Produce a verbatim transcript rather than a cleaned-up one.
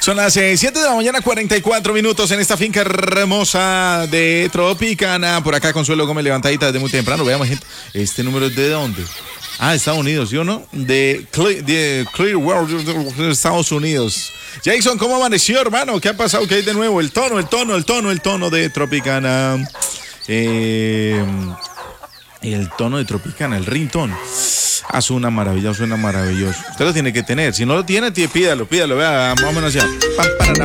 Son las eh, siete de la mañana, cuarenta y cuatro minutos en esta finca hermosa de Tropicana. Por acá Consuelo Gómez levantadita desde muy temprano. Veamos, gente, ¿este número es de dónde? Ah, Estados Unidos, ¿sí o no? De, Cle de Clearwater, Estados Unidos. Jason, ¿cómo amaneció, hermano? ¿Qué ha pasado? ¿Qué hay de nuevo? El tono, el tono, el tono, el tono de Tropicana. Eh, el tono de Tropicana, el ringtone. Ah, suena maravilloso, suena maravilloso. Usted lo tiene que tener. Si no lo tiene, pídalo, pídalo. Vea, más o menos ya. Pam, para,